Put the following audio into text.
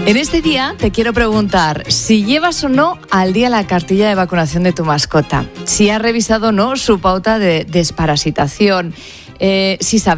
En este día te quiero preguntar si llevas o no al día la cartilla de vacunación de tu mascota, si has revisado o no su pauta de desparasitación, si sabes